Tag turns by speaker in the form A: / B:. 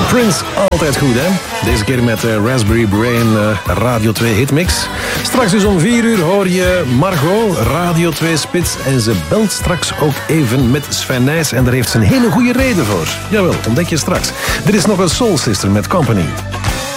A: Prince, altijd goed, hè? Deze keer met Raspberry Brain Radio 2 Hitmix. Straks dus om 4 uur hoor je Margot, Radio 2 Spits. En ze belt straks ook even met Sven Nys. En daar heeft ze een hele goede reden voor. Jawel, ontdek je straks. Er is nog een Soul Sister met Company.